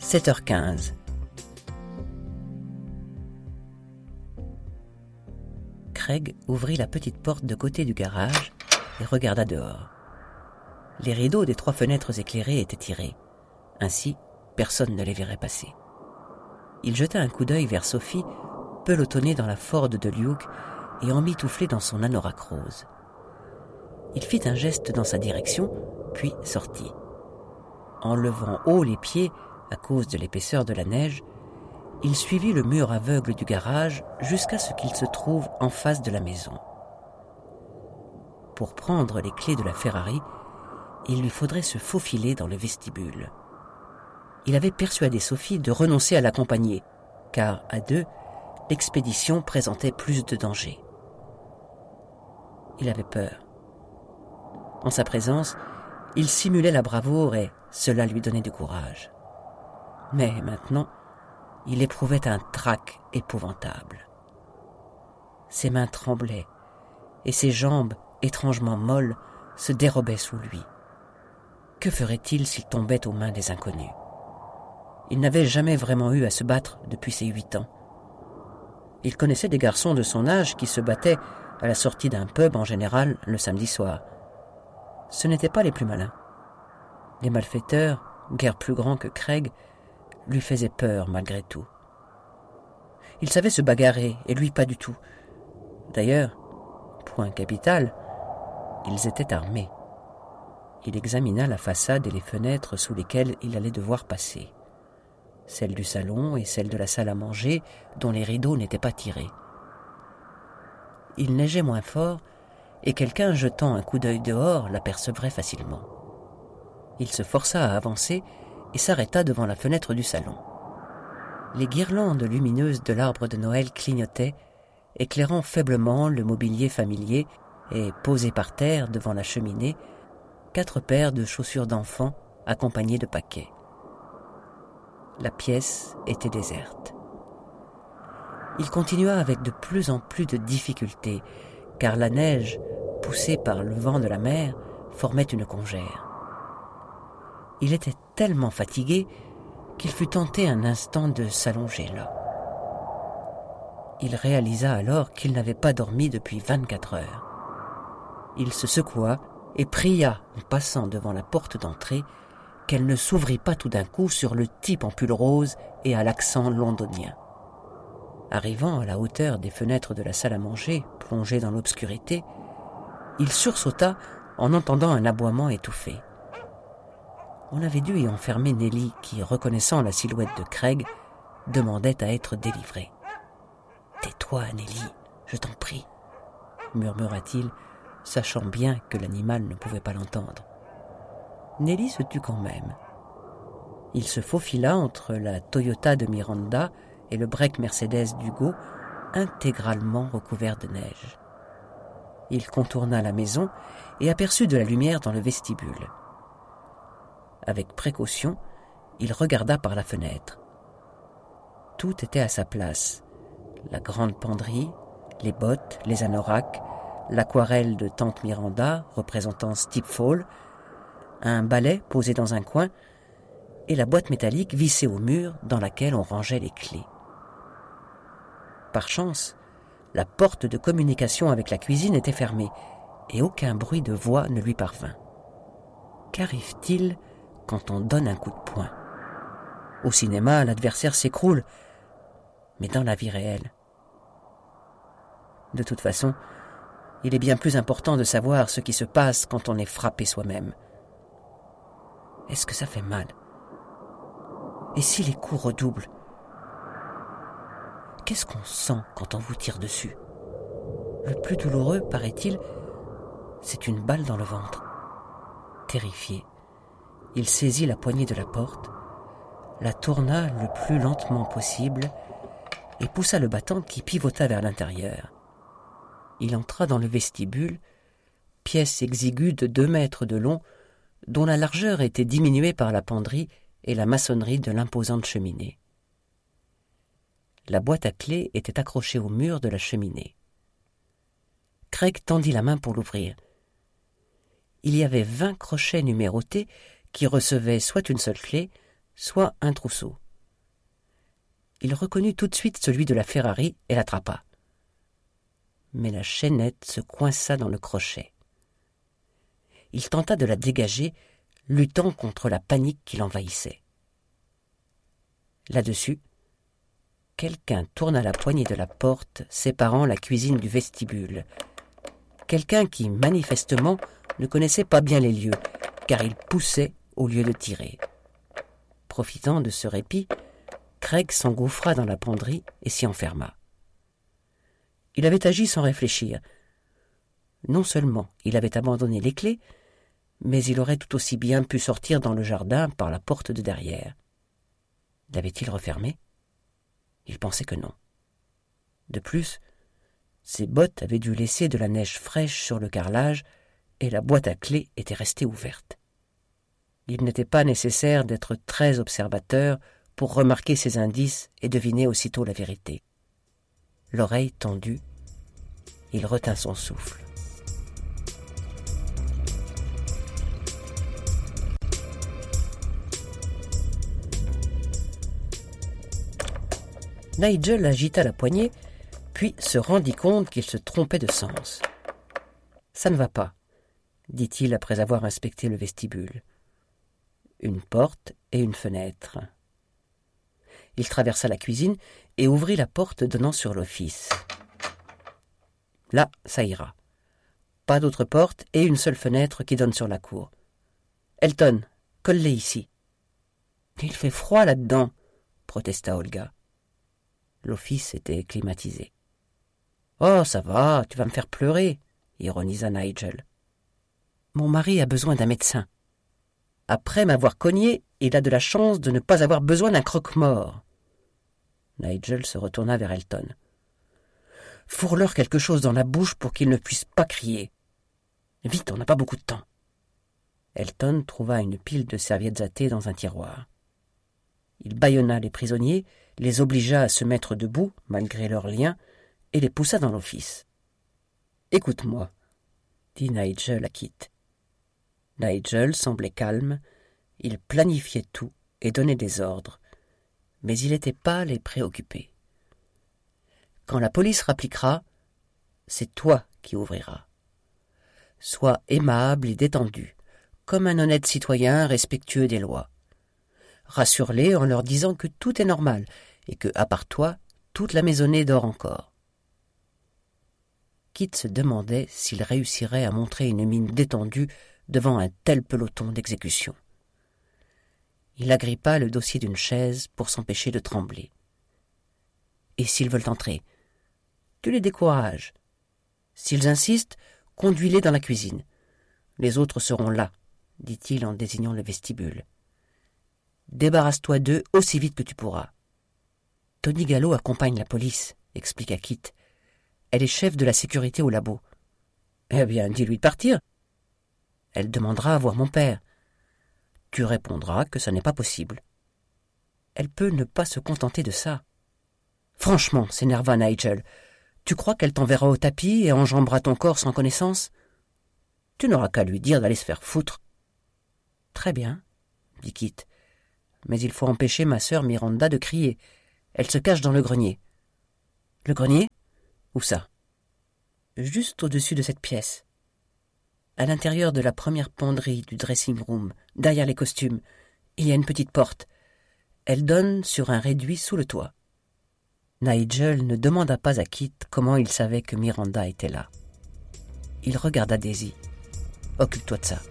7h15. Craig ouvrit la petite porte de côté du garage et regarda dehors. Les rideaux des 3 fenêtres éclairées étaient tirés. Ainsi, personne ne les verrait passer. Il jeta un coup d'œil vers Sophie, pelotonnée dans la Ford de Luke et emmitouflée dans son anorak rose. Il fit un geste dans sa direction, puis sortit. En levant haut les pieds, à cause de l'épaisseur de la neige, il suivit le mur aveugle du garage jusqu'à ce qu'il se trouve en face de la maison. Pour prendre les clés de la Ferrari, il lui faudrait se faufiler dans le vestibule. Il avait persuadé Sophie de renoncer à l'accompagner, car à 2, l'expédition présentait plus de danger. Il avait peur. En sa présence, il simulait la bravoure et cela lui donnait du courage. Mais maintenant, il éprouvait un trac épouvantable. Ses mains tremblaient et ses jambes, étrangement molles, se dérobaient sous lui. Que ferait-il s'il tombait aux mains des inconnus? Il n'avait jamais vraiment eu à se battre depuis ses 8 ans. Il connaissait des garçons de son âge qui se battaient à la sortie d'un pub en général le samedi soir. Ce n'étaient pas les plus malins. Les malfaiteurs, guère plus grands que Craig, lui faisaient peur malgré tout. Il savait se bagarrer, et lui pas du tout. D'ailleurs, point capital, ils étaient armés. Il examina la façade et les fenêtres sous lesquelles il allait devoir passer. Celle du salon et celle de la salle à manger, dont les rideaux n'étaient pas tirés. Il neigeait moins fort, et quelqu'un jetant un coup d'œil dehors l'apercevrait facilement. Il se força à avancer et s'arrêta devant la fenêtre du salon. Les guirlandes lumineuses de l'arbre de Noël clignotaient, éclairant faiblement le mobilier familier et, posés par terre devant la cheminée, 4 paires de chaussures d'enfant accompagnées de paquets. La pièce était déserte. Il continua avec de plus en plus de difficultés, car la neige, poussée par le vent de la mer, formait une congère. Il était tellement fatigué qu'il fut tenté un instant de s'allonger là. Il réalisa alors qu'il n'avait pas dormi depuis 24 heures. Il se secoua et pria, en passant devant la porte d'entrée, qu'elle ne s'ouvrit pas tout d'un coup sur le type en pull rose et à l'accent londonien. Arrivant à la hauteur des fenêtres de la salle à manger, plongée dans l'obscurité, il sursauta en entendant un aboiement étouffé. On avait dû y enfermer Nelly qui, reconnaissant la silhouette de Craig, demandait à être délivrée. « Tais-toi, Nelly, je t'en prie » murmura-t-il, sachant bien que l'animal ne pouvait pas l'entendre. Nelly se tut quand même. Il se faufila entre la Toyota de Miranda et le break Mercedes d'Hugo, intégralement recouvert de neige. Il contourna la maison et aperçut de la lumière dans le vestibule. Avec précaution, il regarda par la fenêtre. Tout était à sa place. La grande penderie, les bottes, les anoraks, l'aquarelle de tante Miranda représentant Steep Fall, un balai posé dans un coin et la boîte métallique vissée au mur dans laquelle on rangeait les clés. Par chance, la porte de communication avec la cuisine était fermée et aucun bruit de voix ne lui parvint. Qu'arrive-t-il quand on donne un coup de poing? Au cinéma, l'adversaire s'écroule, mais dans la vie réelle. De toute façon, il est bien plus important de savoir ce qui se passe quand on est frappé soi-même. Est-ce que ça fait mal? Et si les coups redoublent? Qu'est-ce qu'on sent quand on vous tire dessus? Le plus douloureux, paraît-il, c'est une balle dans le ventre. Terrifié, il saisit la poignée de la porte, la tourna le plus lentement possible et poussa le battant qui pivota vers l'intérieur. Il entra dans le vestibule, pièce exiguë de 2 mètres de long, dont la largeur était diminuée par la penderie et la maçonnerie de l'imposante cheminée. La boîte à clés était accrochée au mur de la cheminée. Craig tendit la main pour l'ouvrir. Il y avait 20 crochets numérotés qui recevaient soit une seule clé, soit un trousseau. Il reconnut tout de suite celui de la Ferrari et l'attrapa. Mais la chaînette se coinça dans le crochet. Il tenta de la dégager, luttant contre la panique qui l'envahissait. Là-dessus, quelqu'un tourna la poignée de la porte séparant la cuisine du vestibule. Quelqu'un qui, manifestement, ne connaissait pas bien les lieux, car il poussait au lieu de tirer. Profitant de ce répit, Craig s'engouffra dans la penderie et s'y enferma. Il avait agi sans réfléchir. Non seulement il avait abandonné les clés, mais il aurait tout aussi bien pu sortir dans le jardin par la porte de derrière. L'avait-il refermée ? Il pensait que non. De plus, ses bottes avaient dû laisser de la neige fraîche sur le carrelage et la boîte à clés était restée ouverte. Il n'était pas nécessaire d'être très observateur pour remarquer ces indices et deviner aussitôt la vérité. L'oreille tendue, il retint son souffle. Nigel agita la poignée, puis se rendit compte qu'il se trompait de sens. « Ça ne va pas », dit-il après avoir inspecté le vestibule. Une porte et une fenêtre. Il traversa la cuisine et ouvrit la porte donnant sur l'office. Là, ça ira. Pas d'autre porte et une seule fenêtre qui donne sur la cour. Elton, colle-les ici. « Il fait froid là-dedans, » protesta Olga. L'office était climatisé. « Oh, ça va, tu vas me faire pleurer, » ironisa Nigel. « Mon mari a besoin d'un médecin. Après m'avoir cogné, il a de la chance de ne pas avoir besoin d'un croque-mort. » Nigel se retourna vers Elton. « Fourre-leur quelque chose dans la bouche pour qu'ils ne puissent pas crier. Vite, on n'a pas beaucoup de temps. » Elton trouva une pile de serviettes à thé dans un tiroir. Il bâillonna les prisonniers, les obligea à se mettre debout, malgré leurs liens, et les poussa dans l'office. « Écoute-moi, » dit Nigel à Kit. Nigel semblait calme, il planifiait tout et donnait des ordres, mais il était pâle et préoccupé. « Quand la police rappliquera, c'est toi qui ouvriras. Sois aimable et détendu, comme un honnête citoyen respectueux des lois. Rassure-les en leur disant que tout est normal et que, à part toi, toute la maisonnée dort encore. » Kit se demandait s'il réussirait à montrer une mine détendue devant un tel peloton d'exécution. Il agrippa le dossier d'une chaise pour s'empêcher de trembler. « Et s'ils veulent entrer, tu les décourages. S'ils insistent, conduis-les dans la cuisine. Les autres seront là, » dit-il en désignant le vestibule. « Débarrasse-toi d'eux aussi vite que tu pourras. »« Tony Gallo accompagne la police, » expliqua Kit. « Elle est chef de la sécurité au labo. »« Eh bien, dis-lui de partir. »« Elle demandera à voir mon père. »« Tu répondras que ça n'est pas possible. »« Elle peut ne pas se contenter de ça. »« Franchement, s'énerva Nigel, tu crois qu'elle t'enverra au tapis et enjambera ton corps sans connaissance ? Tu n'auras qu'à lui dire d'aller se faire foutre. »« Très bien, » dit Kit. « Mais il faut empêcher ma sœur Miranda de crier. Elle se cache dans le grenier. »« Le grenier ? Où ça ? » ?»« Juste au-dessus de cette pièce. À l'intérieur de la première penderie du dressing-room, derrière les costumes, il y a une petite porte. Elle donne sur un réduit sous le toit. » Nigel ne demanda pas à Kit comment il savait que Miranda était là. Il regarda Daisy. « Occupe-toi de ça. »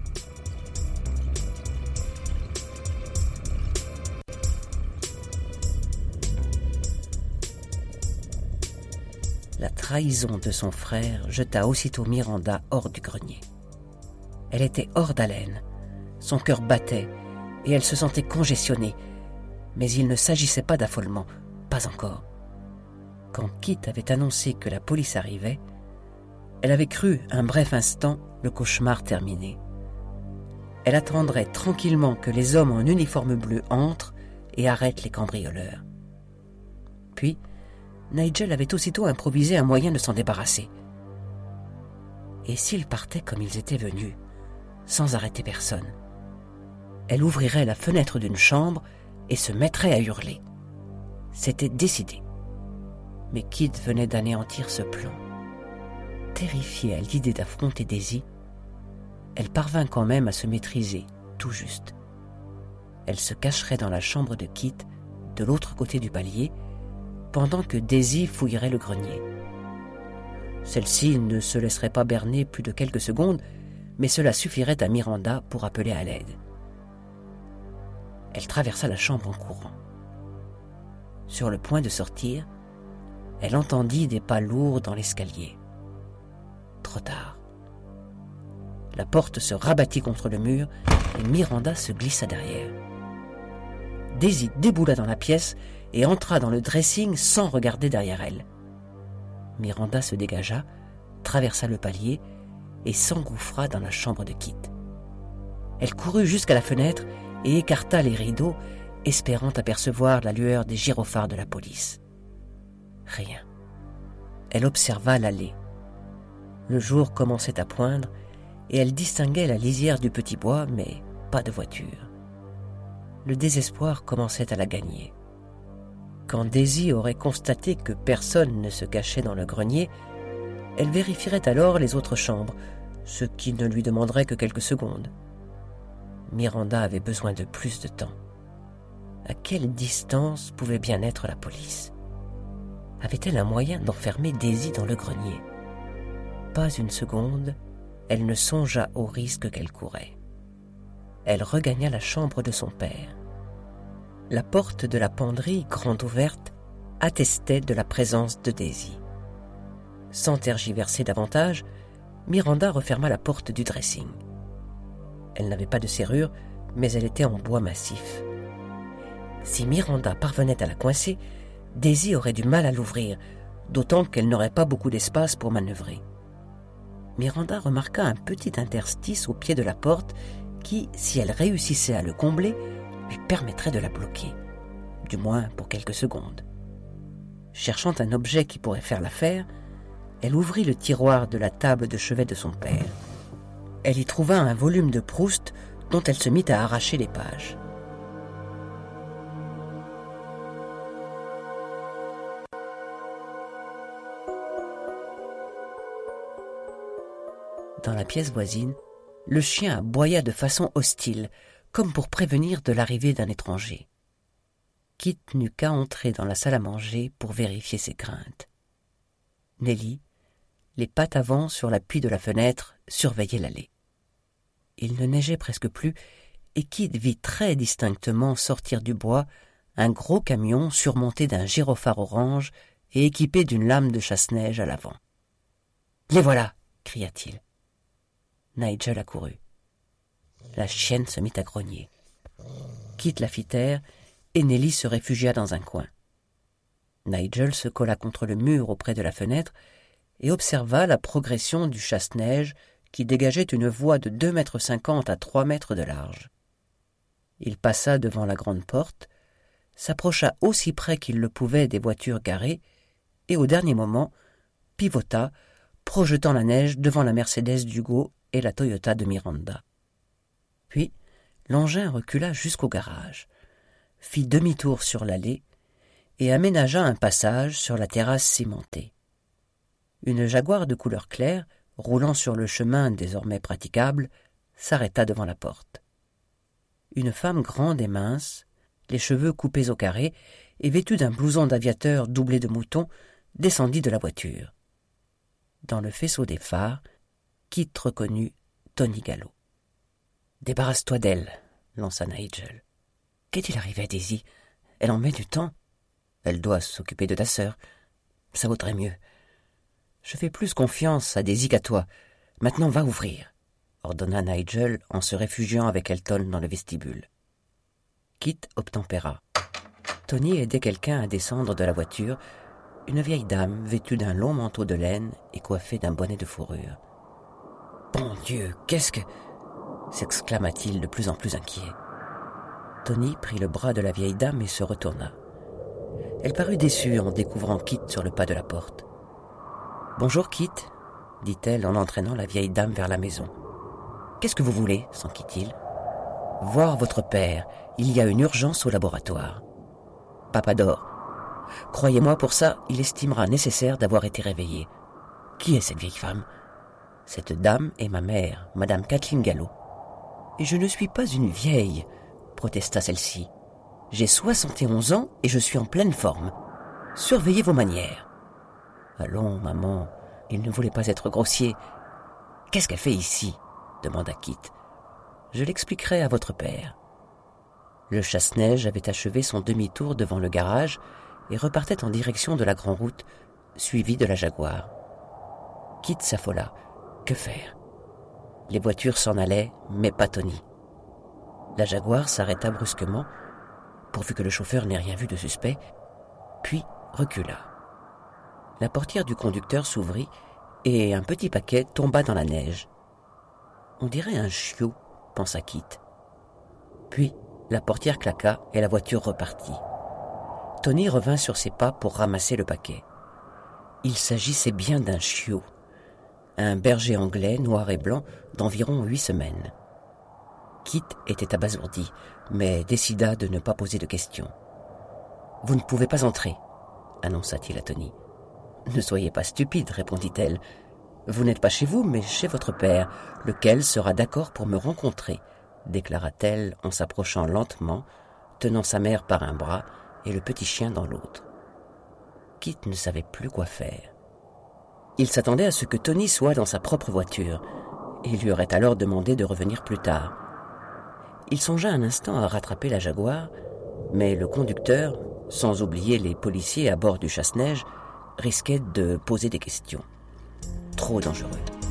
La trahison de son frère jeta aussitôt Miranda hors du grenier. Elle était hors d'haleine, son cœur battait et elle se sentait congestionnée, mais il ne s'agissait pas d'affolement, pas encore. Quand Kit avait annoncé que la police arrivait, elle avait cru un bref instant le cauchemar terminé. Elle attendrait tranquillement que les hommes en uniforme bleu entrent et arrêtent les cambrioleurs. Puis, Nigel avait aussitôt improvisé un moyen de s'en débarrasser. Et s'ils partaient comme ils étaient venus, sans arrêter personne ? Elle ouvrirait la fenêtre d'une chambre et se mettrait à hurler. C'était décidé. Mais Kit venait d'anéantir ce plan. Terrifiée à l'idée d'affronter Daisy, elle parvint quand même à se maîtriser, tout juste. Elle se cacherait dans la chambre de Kit, de l'autre côté du palier, pendant que Daisy fouillerait le grenier. Celle-ci ne se laisserait pas berner plus de quelques secondes, mais cela suffirait à Miranda pour appeler à l'aide. Elle traversa la chambre en courant. Sur le point de sortir, elle entendit des pas lourds dans l'escalier. Trop tard. La porte se rabattit contre le mur et Miranda se glissa derrière. Daisy déboula dans la pièce et entra dans le dressing sans regarder derrière elle. Miranda se dégagea, traversa le palier et s'engouffra dans la chambre de Kit. Elle courut jusqu'à la fenêtre et écarta les rideaux, espérant apercevoir la lueur des gyrophares de la police. Rien. Elle observa l'allée. Le jour commençait à poindre et elle distinguait la lisière du petit bois, mais pas de voiture. Le désespoir commençait à la gagner. Quand Daisy aurait constaté que personne ne se cachait dans le grenier, elle vérifierait alors les autres chambres, ce qui ne lui demanderait que quelques secondes. Miranda avait besoin de plus de temps. À quelle distance pouvait bien être la police? Avait-elle un moyen d'enfermer Daisy dans le grenier? Pas une seconde, elle ne songea au risque qu'elle courait. Elle regagna la chambre de son père. La porte de la penderie, grande ouverte, attestait de la présence de Daisy. Sans tergiverser davantage, Miranda referma la porte du dressing. Elle n'avait pas de serrure, mais elle était en bois massif. Si Miranda parvenait à la coincer, Daisy aurait du mal à l'ouvrir, d'autant qu'elle n'aurait pas beaucoup d'espace pour manœuvrer. Miranda remarqua un petit interstice au pied de la porte qui, si elle réussissait à le combler, lui permettrait de la bloquer, du moins pour quelques secondes. Cherchant un objet qui pourrait faire l'affaire, elle ouvrit le tiroir de la table de chevet de son père. Elle y trouva un volume de Proust dont elle se mit à arracher les pages. Dans la pièce voisine, le chien aboya de façon hostile, comme pour prévenir de l'arrivée d'un étranger. Kit n'eut qu'à entrer dans la salle à manger pour vérifier ses craintes. Nelly, les pattes avant sur l'appui de la fenêtre, surveillait l'allée. Il ne neigeait presque plus, et Kit vit très distinctement sortir du bois un gros camion surmonté d'un gyrophare orange et équipé d'une lame de chasse-neige à l'avant. « Les voilà !» cria-t-il. Nigel accourut. La chienne se mit à grogner. Kit la fit taire et Nelly se réfugia dans un coin. Nigel se colla contre le mur auprès de la fenêtre et observa la progression du chasse-neige qui dégageait une voie de 2,50 m à 3 mètres de large. Il passa devant la grande porte, s'approcha aussi près qu'il le pouvait des voitures garées et, au dernier moment, pivota, projetant la neige devant la Mercedes d'Hugo et la Toyota de Miranda. Puis, l'engin recula jusqu'au garage, fit demi-tour sur l'allée et aménagea un passage sur la terrasse cimentée. Une Jaguar de couleur claire, roulant sur le chemin désormais praticable, s'arrêta devant la porte. Une femme grande et mince, les cheveux coupés au carré et vêtue d'un blouson d'aviateur doublé de mouton, descendit de la voiture. Dans le faisceau des phares, Kit reconnut Tony Gallo. « Débarrasse-toi d'elle, » lança Nigel. « Qu'est-il arrivé à Daisy? Elle en met du temps. Elle doit s'occuper de ta sœur. Ça vaudrait mieux. Je fais plus confiance à Daisy qu'à toi. Maintenant, va ouvrir, » ordonna Nigel en se réfugiant avec Elton dans le vestibule. Kit obtempéra. Tony aidait quelqu'un à descendre de la voiture, une vieille dame vêtue d'un long manteau de laine et coiffée d'un bonnet de fourrure. « Bon Dieu, qu'est-ce que... » s'exclama-t-il de plus en plus inquiet. Tony prit le bras de la vieille dame et se retourna. Elle parut déçue en découvrant Kit sur le pas de la porte. « Bonjour Kit, » dit-elle en entraînant la vieille dame vers la maison. « Qu'est-ce que vous voulez ?» s'enquit-il. Voir votre père, il y a une urgence au laboratoire. Papa dort. Croyez-moi, pour ça, il estimera nécessaire d'avoir été réveillé. Qui est cette vieille femme ? Cette dame est ma mère, Madame Kathleen Gallo. Et je ne suis pas une vieille, protesta celle-ci. J'ai 71 ans et je suis en pleine forme. Surveillez vos manières. Allons, maman, il ne voulait pas être grossier. Qu'est-ce qu'elle fait ici ? Demanda Kit. Je l'expliquerai à votre père. Le chasse-neige avait achevé son demi-tour devant le garage et repartait en direction de la grande route, suivi de la Jaguar. Kit s'affola. Que faire ? Les voitures s'en allaient, mais pas Tony. La Jaguar s'arrêta brusquement, pourvu que le chauffeur n'ait rien vu de suspect, puis recula. La portière du conducteur s'ouvrit et un petit paquet tomba dans la neige. On dirait un chiot, pensa Kit. Puis la portière claqua et la voiture repartit. Tony revint sur ses pas pour ramasser le paquet. Il s'agissait bien d'un chiot, un berger anglais noir et blanc d'environ 8 semaines. Kit était abasourdi, mais décida de ne pas poser de questions. « Vous ne pouvez pas entrer », annonça-t-il à Tony. « Ne soyez pas stupide, répondit-elle. Vous n'êtes pas chez vous, mais chez votre père, lequel sera d'accord pour me rencontrer, déclara-t-elle en s'approchant lentement, tenant sa mère par un bras et le petit chien dans l'autre. Kit ne savait plus quoi faire. Il s'attendait à ce que Tony soit dans sa propre voiture, et lui aurait alors demandé de revenir plus tard. Il songea un instant à rattraper la Jaguar, mais le conducteur, sans oublier les policiers à bord du chasse-neige, risquait de poser des questions. Trop dangereux.